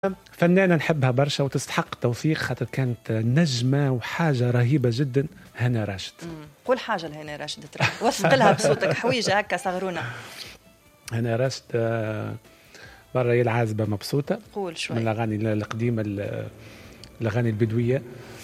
فنانة نحبها برشا وتستحق توثيق خاطر كانت نجمة وحاجة رهيبة جدا. هنا راشد. قول حاجة لهنا راشد ترى وثق لها بصوتك حويجة هكا صغرونا. هنا راشد برا هي العازبة مبسوطة. قول شوي من الأغاني القديمة الأغاني البدوية